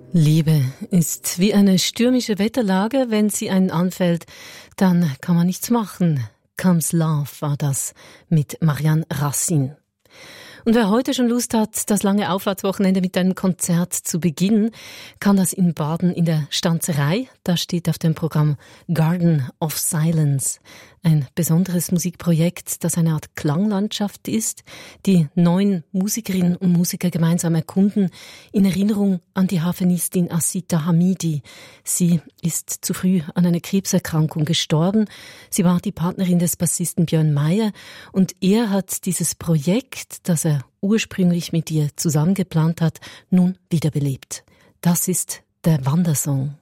Liebe ist wie eine stürmische Wetterlage. Wenn sie einen anfällt, dann kann man nichts machen. Comes Love war das mit Marianne Racine. Und wer heute schon Lust hat, das lange Auffahrtswochenende mit einem Konzert zu beginnen, kann das in Baden in der Stanzerei. Da steht auf dem Programm Garden of Silence. Ein besonderes Musikprojekt, das eine Art Klanglandschaft ist, die 9 Musikerinnen und Musiker gemeinsam erkunden, in Erinnerung an die Hafenistin Assita Hamidi. Sie ist zu früh an einer Krebserkrankung gestorben. Sie war die Partnerin des Bassisten Björn Meyer und er hat dieses Projekt, das er ursprünglich mit ihr zusammen geplant hat, nun wiederbelebt. Das ist der Wandersong.